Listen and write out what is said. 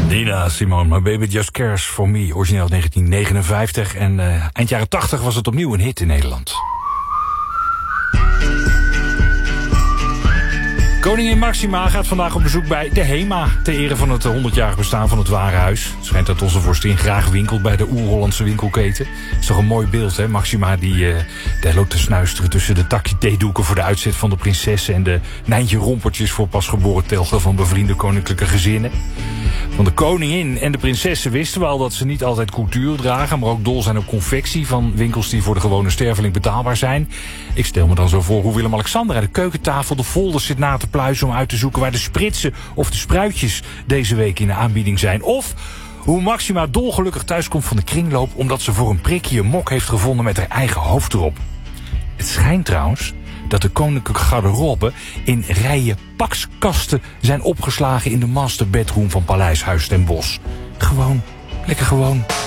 Nina Simone, My Baby Just Cares For Me, origineel 1959. En eind jaren 80 was het opnieuw een hit in Nederland. Koningin Máxima gaat vandaag op bezoek bij de HEMA... ter ere van het 100-jarig bestaan van het Warenhuis. Het schijnt dat onze vorstin graag winkelt bij de oer-Hollandse winkelketen. Is toch een mooi beeld, hè? Máxima die daar loopt te snuisteren tussen de takje theedoeken... voor de uitzet van de prinsessen... en de Nijntje rompertjes voor pasgeboren telgen van bevriende koninklijke gezinnen. Van de koningin en de prinsessen wisten we al dat ze niet altijd couture dragen... maar ook dol zijn op confectie van winkels die voor de gewone sterveling betaalbaar zijn. Ik stel me dan zo voor hoe Willem-Alexander aan de keukentafel de folders zit na te pluizen... om uit te zoeken waar de spritsen of de spruitjes deze week in de aanbieding zijn. Of hoe Máxima dolgelukkig thuiskomt van de kringloop... omdat ze voor een prikje een mok heeft gevonden met haar eigen hoofd erop. Het schijnt trouwens dat de koninklijke garderobe in rijen pakskasten zijn opgeslagen in de master bedroom van Paleis Huis ten Bosch. Gewoon, lekker gewoon.